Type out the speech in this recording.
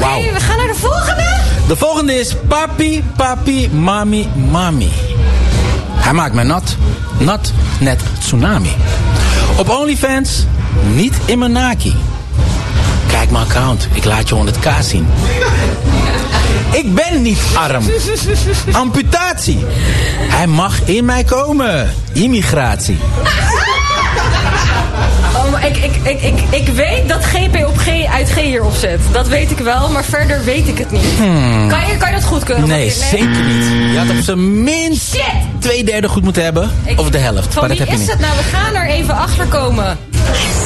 Wauw. We gaan naar de volgende. De volgende is papi, papi, mami, mami. Hij maakt me nat. Nat, net tsunami. Op OnlyFans, niet in mijn naki. Kijk mijn account, ik laat je 100k zien. Ik ben niet arm. Amputatie. Hij mag in mij komen. Immigratie. Oh, maar ik weet dat GP op G uit G hierop zet. Dat weet ik wel, maar verder weet ik het niet. Kan je dat goedkeuren? Nee, zeker niet. Je had op zijn minst 2/3 goed moeten hebben. Of de helft. Van maar dat wie heb je is niet. het nou? We gaan er even achter komen.